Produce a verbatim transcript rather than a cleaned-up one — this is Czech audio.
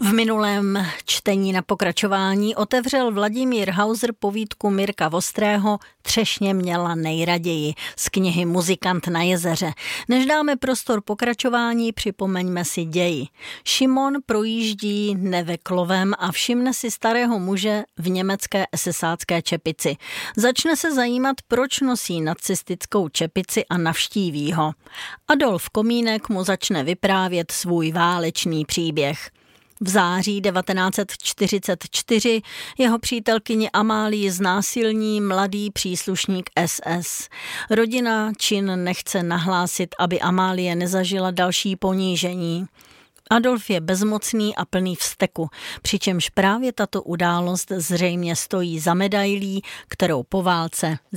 V minulém čtení na pokračování otevřel Vladimír Hauser povídku Mirka Vostrého Třešně měla nejraději z knihy Muzikant na jezeře. Než dáme prostor pokračování, připomeňme si děj. Šimon projíždí Neveklovem a všimne si starého muže v německé esesácké čepici. Začne se zajímat, proč nosí nacistickou čepici a navštíví ho. Adolf Komínek mu začne vyprávět svůj válečný příběh. V září devatenáct set čtyřicet čtyři jeho přítelkyni Amálii znásilní mladý příslušník S S. Rodina čin nechce nahlásit, aby Amálie nezažila další ponížení. Adolf je bezmocný a plný vzteku, přičemž právě tato událost zřejmě stojí za medailí, kterou po válce